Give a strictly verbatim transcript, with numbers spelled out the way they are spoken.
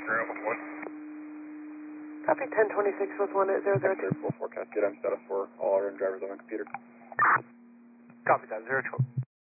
Ground one. Copy ten twenty-six with one eight zero zero two. Full forecast, get on status for all our drivers on the computer. Copy that, zero two.